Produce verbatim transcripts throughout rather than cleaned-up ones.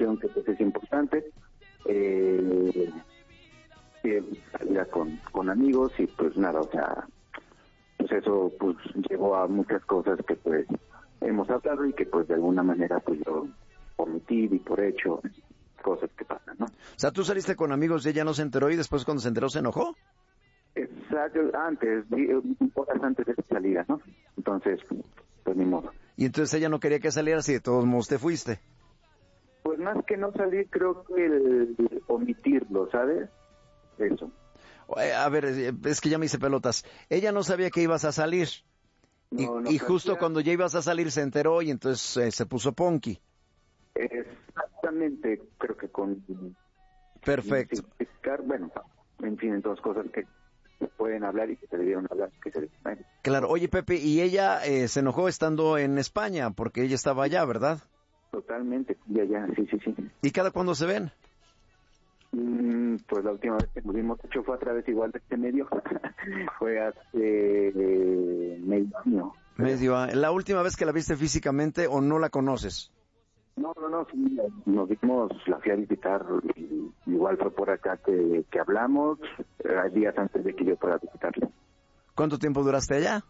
dijeron que pues es importante, eh, que salía con, con amigos y pues nada, o sea, pues eso pues llevó a muchas cosas que pues hemos hablado y que pues de alguna manera pues yo omití y por hecho, cosas que pasan, ¿no? O sea, tú saliste con amigos y ella no se enteró y después cuando se enteró se enojó. Exacto, antes, horas antes de que saliera, ¿no? Entonces, pues ni modo. Y entonces ella no quería que salieras y de todos modos te fuiste. Pues más que no salir, creo que el, el omitirlo, ¿sabes? Eso. A ver, es que ya me hice pelotas. Ella no sabía que ibas a salir. Y, no, no y justo sabía. cuando ya ibas a salir se enteró y entonces eh, se puso punky. Exactamente, creo que con... Perfecto. Bueno, en fin, entonces cosas que se pueden hablar y que se debieron hablar, que se debieron. Claro, oye Pepe, y ella eh, se enojó estando en España, porque ella estaba allá, ¿verdad? Totalmente, ya, ya, sí, sí, sí. ¿Y cada cuándo se ven? Mm, pues la última vez que nos vimos, de hecho fue a través igual de este medio, fue hace eh, medio año. Medio año. ¿La última vez que la viste físicamente o no la conoces? No, no, no, sí, nos vimos, la fui a visitar, y igual fue por acá que, que hablamos, eh, días antes de que yo pueda visitarla. ¿Cuánto tiempo duraste allá?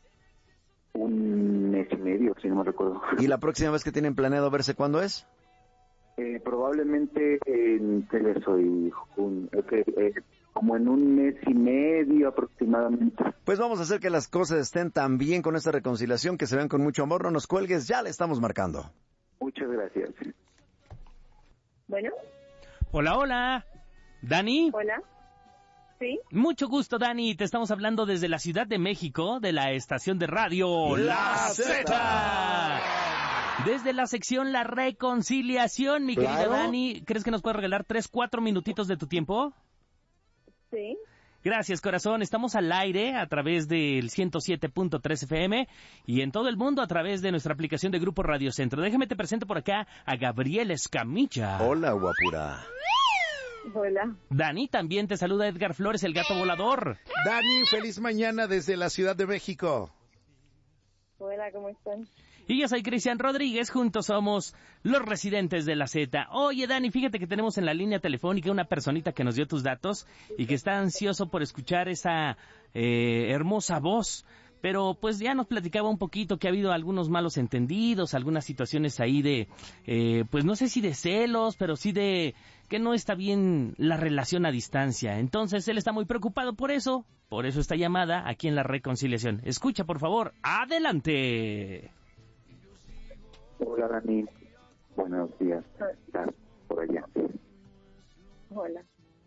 Un mes y medio, si no me recuerdo. ¿Y la próxima vez que tienen planeado verse cuándo es? Eh, probablemente en ¿qué le soy? Un, okay, eh, como en un mes y medio aproximadamente. Pues vamos a hacer que las cosas estén tan bien con esta reconciliación, que se vean con mucho amor. No nos cuelgues, ya le estamos marcando. Muchas gracias. Bueno. Hola, hola. ¿Dani? Hola. ¿Sí? Mucho gusto, Dani. Te estamos hablando desde la Ciudad de México, de la estación de radio La Z. Desde la sección La Reconciliación, mi ¿Claro? querida Dani. ¿Crees que nos puedes regalar tres, cuatro minutitos de tu tiempo? Sí. Gracias, corazón. Estamos al aire a través del ciento siete punto tres F M y en todo el mundo a través de nuestra aplicación de Grupo Radio Centro. Déjame te presento por acá a Gabriel Escamilla. Hola, guapura. Hola. Dani, también te saluda Edgar Flores, el gato volador. Dani, feliz mañana desde la Ciudad de México. Hola, ¿cómo están? Y yo soy Cristian Rodríguez, juntos somos los residentes de la Z. Oye, Dani, fíjate que tenemos en la línea telefónica una personita que nos dio tus datos y que está ansioso por escuchar esa eh, hermosa voz. Pero pues ya nos platicaba un poquito que ha habido algunos malos entendidos, algunas situaciones ahí de, eh, pues no sé si de celos, pero sí de que no está bien la relación a distancia. Entonces él está muy preocupado por eso, por eso esta llamada aquí en La Reconciliación. Escucha, por favor, adelante. Hola, Dani. Buenos días. ¿Estás por allá? Hola.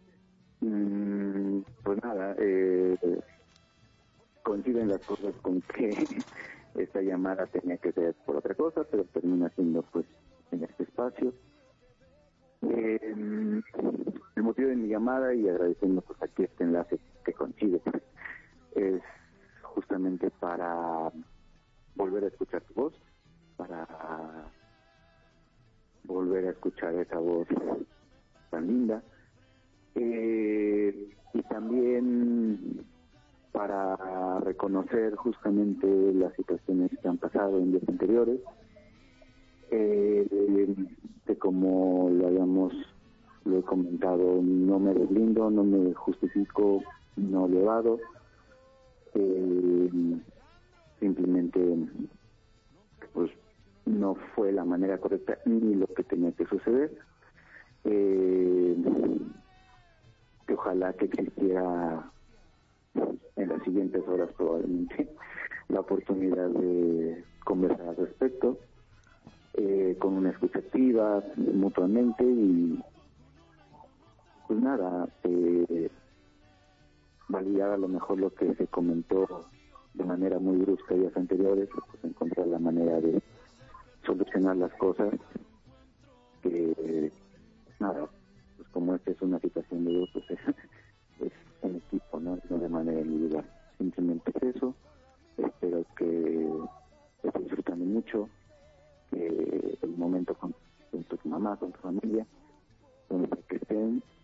Mm, pues nada, eh... coinciden las cosas con que esta llamada tenía que ser por otra cosa, pero termina siendo pues en este espacio. Eh, el motivo de mi llamada y agradeciendo pues aquí este enlace que coincide es justamente para volver a escuchar tu voz, para volver a escuchar esa voz tan linda, eh, y también para reconocer justamente las situaciones que han pasado en días anteriores, eh, que como lo habíamos lo he comentado, no me deslindo, no me justifico, no lo evado, eh, simplemente pues no fue la manera correcta ni lo que tenía que suceder, eh, que ojalá que existiera en las siguientes horas probablemente la oportunidad de conversar al respecto, eh, con una escucha activa mutuamente y pues nada, eh, validar a lo mejor lo que se comentó de manera muy brusca días anteriores, pues encontrar la manera de solucionar las cosas, que nada, pues como esta es una situación de dos, pues es, es un equipo, ¿no? No de manera individual. Simplemente es eso. Espero que estés disfrutando mucho, que el momento con, con tu mamá, con tu familia, donde sea que estén,